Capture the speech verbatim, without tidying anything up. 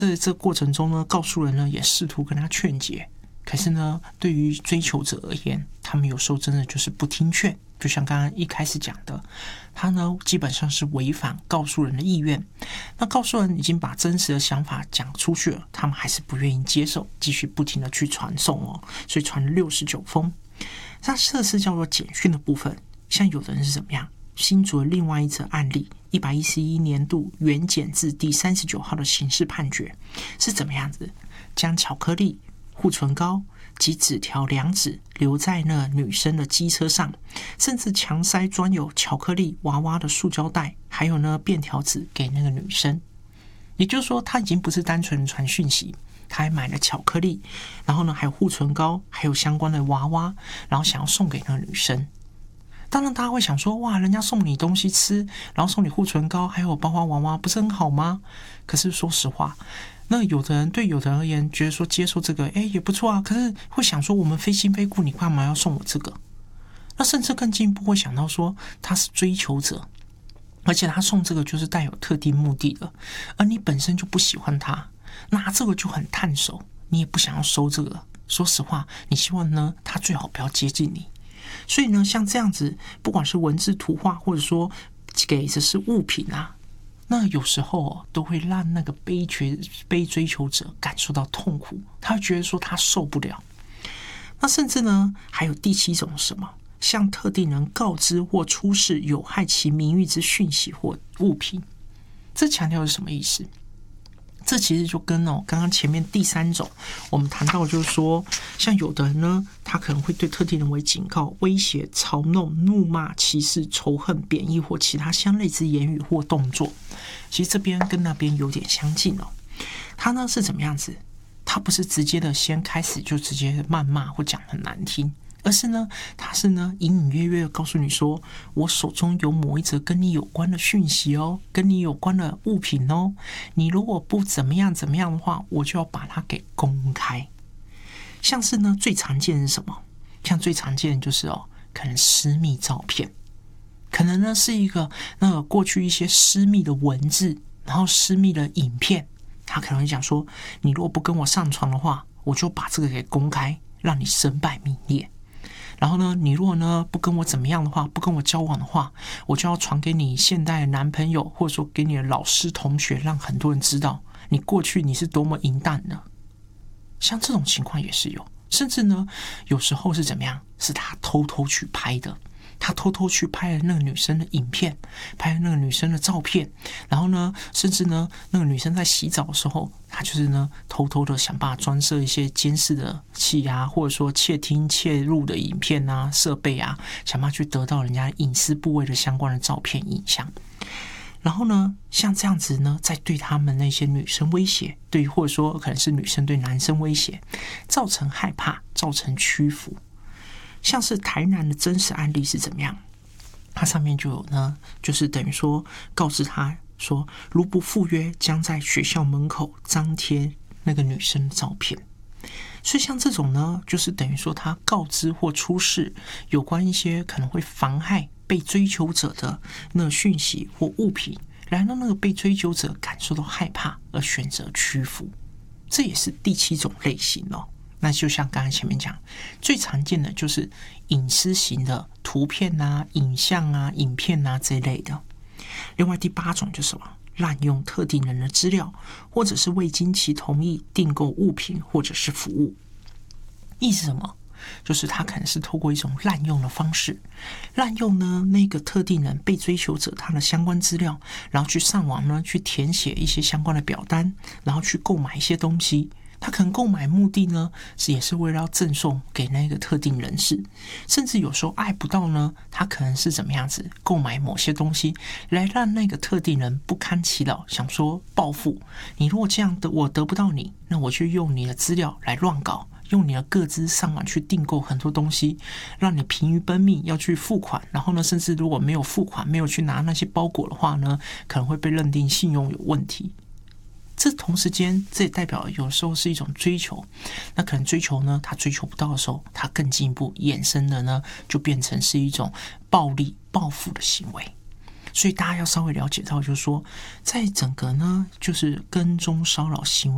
在这个过程中呢，告诉人呢也试图跟他劝解，可是呢，对于追求者而言，他们有时候真的就是不听劝。就像刚刚一开始讲的，他呢基本上是违反告诉人的意愿。那告诉人已经把真实的想法讲出去了，他们还是不愿意接受，继续不停的去传送哦，所以传了六十九封。那这是叫做简讯的部分。像有的人是怎么样？新竹的另外一则案例，一百一十一年度原检字第三十九号的刑事判决是怎么样子？将巧克力、护唇膏及纸条两纸留在那女生的机车上，甚至强塞装有巧克力娃娃的塑胶袋，还有呢便条纸给那个女生。也就是说，他已经不是单纯传讯息，他还买了巧克力，然后呢还有护唇膏，还有相关的娃娃，然后想要送给那个女生。当然大家会想说，哇，人家送你东西吃，然后送你护唇膏还有包花娃娃，不是很好吗？可是说实话，那有的人对有的人而言觉得说接受这个哎也不错啊，可是会想说我们非亲非故，你干嘛要送我这个？那甚至更进一步会想到说他是追求者，而且他送这个就是带有特定目的的，而你本身就不喜欢他，拿这个就很烫手，你也不想要收这个。说实话，你希望呢他最好不要接近你。所以呢，像这样子，不管是文字、图画，或者说给的是物品啊，那有时候、哦、都会让那个被追被追求者感受到痛苦，他会觉得说他受不了。那甚至呢，还有第七种是什么？向特定人告知或出示有害其名誉之讯息或物品。这强调是什么意思？这其实就跟哦刚刚前面第三种我们谈到，就是说，像有的人呢，他可能会对特定人为警告、威胁、嘲弄、怒骂、歧视、仇恨、贬义或其他相类之言语或动作。其实这边跟那边有点相近哦。他呢是怎么样子？他不是直接的先开始就直接谩骂或讲很难听，而是呢，他是呢隐隐约约的告诉你说，我手中有某一则跟你有关的讯息哦，跟你有关的物品哦，你如果不怎么样怎么样的话，我就要把它给公开。像是呢，最常见的是什么？像最常见的就是哦，可能私密照片，可能呢是一个那个过去一些私密的文字，然后私密的影片，他可能会讲说，你如果不跟我上床的话，我就把这个给公开，让你身败名裂。然后呢，你如果呢不跟我怎么样的话，不跟我交往的话，我就要传给你现代的男朋友，或者说给你的老师同学，让很多人知道你过去你是多么淫荡的。像这种情况也是有，甚至呢有时候是怎么样，是他偷偷去拍的，他偷偷去拍了那个女生的影片，拍了那个女生的照片，然后呢甚至呢那个女生在洗澡的时候，他就是呢偷偷的想办法装设一些监视的器啊，或者说窃听窃入的影片啊设备啊，想办法去得到人家隐私部位的相关的照片影像。然后呢像这样子呢，再对他们那些女生威胁，对，或者说可能是女生对男生威胁，造成害怕，造成屈服。像是台南的真实案例是怎么样？它上面就有呢，就是等于说告知他说，如不赴约，将在学校门口张贴那个女生的照片。所以像这种呢，就是等于说他告知或出示有关一些可能会妨害被追求者的那个讯息或物品，来让那个被追求者感受到害怕而选择屈服。这也是第七种类型哦。那就像刚才前面讲，最常见的就是隐私型的图片啊、影像啊、影片啊这一类的。另外第八种就是什么？滥用特定人的资料，或者是未经其同意订购物品或者是服务。意思什么？就是他可能是透过一种滥用的方式，滥用呢那个特定人被追求者他的相关资料，然后去上网呢去填写一些相关的表单，然后去购买一些东西。他可能购买目的呢，是也是为了要赠送给那个特定人士，甚至有时候爱不到呢，他可能是怎么样子购买某些东西，来让那个特定人不堪其扰，想说报复你。如果这样的我得不到你，那我就用你的资料来乱搞，用你的个资上网去订购很多东西，让你疲于奔命要去付款，然后呢，甚至如果没有付款，没有去拿那些包裹的话呢，可能会被认定信用有问题。这同时间，这也代表有时候是一种追求，那可能追求呢，他追求不到的时候，他更进一步衍生的呢，就变成是一种暴力报复的行为。所以大家要稍微了解到，就是说，在整个呢，就是跟踪骚扰行为